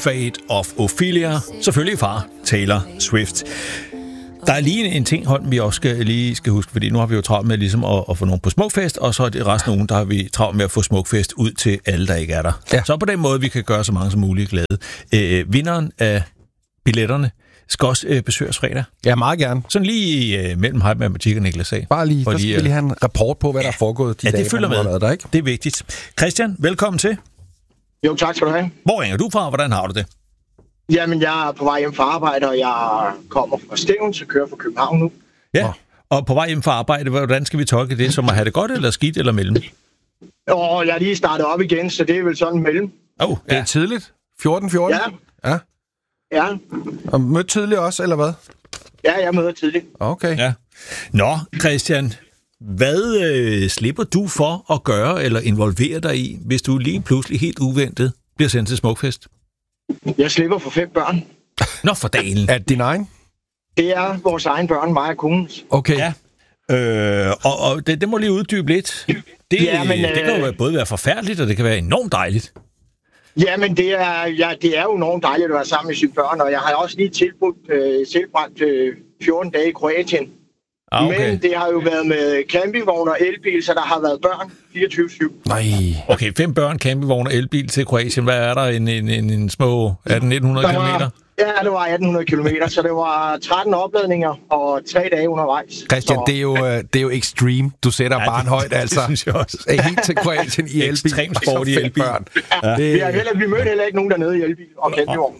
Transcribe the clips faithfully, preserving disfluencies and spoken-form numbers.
Fate of Ophelia. Selvfølgelig far, Taylor Swift. Der er lige en ting, Holm, vi også skal, lige skal huske, fordi nu har vi jo travlt med ligesom at, at få nogen på Smukfest, og så er det resten af ugen, der har vi travlt med at få Smukfest ud til alle, der ikke er der. Ja. Så på den måde, vi kan gøre så mange som muligt glade. Øh, vinderen af billetterne skal også øh, besøges fredag. Ja, meget gerne. Sådan lige øh, mellem Hype Matematik og Niklas A. Bare lige, fordi, så skal vi lige have en rapport på, hvad ja, der er foregået de ja, dage, det følger med. Der, ikke? Det er vigtigt. Christian, velkommen til. Jo, tak skal du have. Hvor ringer du fra, hvordan har du det? Jamen, jeg er på vej hjem fra arbejde, og jeg kommer fra Stævn, så kører fra København nu. Ja, og på vej hjem fra arbejde, hvordan skal vi tolke det? Som at have det godt, eller skidt, eller mellem? Og jeg er lige startet op igen, så det er vel sådan mellem. Åh, oh, ja. Det er tidligt. fjorten fjorten? Ja. Ja. Ja. Og mødt tidligt også, eller hvad? Ja, jeg møder tidligt. Okay. Ja. Nå, Christian, hvad øh, slipper du for at gøre eller involvere dig i, hvis du lige pludselig helt uventet bliver sendt til Smukfest? Jeg slipper for fem børn. Nå, for dagen. Er det din egen? Det er vores egen børn, mig og konens. Okay. Ja. Øh, og og det, det må lige uddybe lidt. Det, ja, men, det kan jo både være forfærdeligt, og det kan være enormt dejligt. Jamen, det er, ja, det er jo enormt dejligt at være sammen med sine børn, og jeg har også lige tilbudt, øh, tilbragt øh, fjorten dage i Kroatien. Ah, okay. Men det har jo været med campingvogn og elbil, så der har været børn fireogtyve syv. Nej. Okay, fem børn, campingvogn og elbil til Kroatien. Hvad er der? En, en, en, en små atten nitten hundrede kilometer? Ja, det var atten hundrede kilometer, så det var tretten opladninger og tre dage undervejs. Christian, så... det, er jo, det er jo extreme. Du sætter ja, barn højt, altså. Det synes jeg også. Helt til Kroatien i elbil. Ekstremt sport i elbil. Ja, ja. Det... Vi, heller, vi mødte heller ikke nogen dernede i elbil og campingvogn.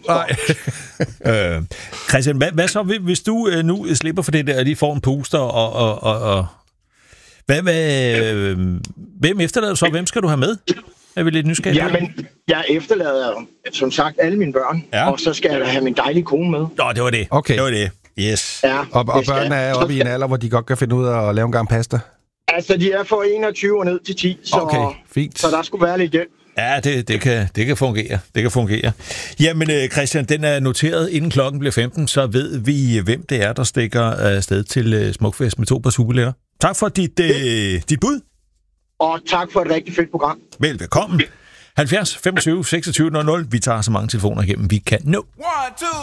øh, Christian, hvad, hvad så, hvis du øh, nu slipper for det der, og lige får en puster, og... og, og, og... Hvad, hvad, øh, hvem efterlader så? Hvem skal du have med? Er vi lidt nysgerrige? Jamen, jeg efterlader, som sagt, alle mine børn, ja. Og så skal jeg have min dejlige kone med. Nå, det var det. Okay. Det var det. Yes. Ja, og og børnene er oppe i en alder, hvor de godt kan finde ud af at lave en gang pasta? Altså, de er fra enogtyve og ned til ti, så, okay, fint. Så der skulle være lidt hjælp. Ja, det, det, kan, det kan fungere. Det kan fungere. Jamen, Christian, den er noteret, inden klokken bliver femten, så ved vi, hvem det er, der stikker afsted til Smukfest med to par superlærer. Tak for dit, øh, dit bud. Og tak for et rigtig fedt program. Velbekomme. halvfjerds femogtyve seksogtyve nul nul. Vi tager så mange telefoner igennem, vi kan nå. One, two.